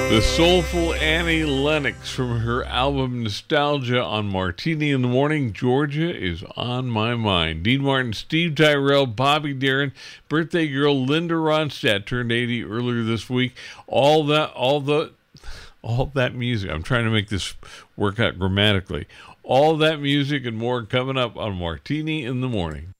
The soulful Annie Lennox from her album Nostalgia on Martini in the Morning. Georgia is on my mind. Dean Martin, Steve Tyrell, Bobby Darin, birthday girl Linda Ronstadt turned 80 earlier this week. All that music. I'm trying to make this work out grammatically. All that music and more coming up on Martini in the Morning.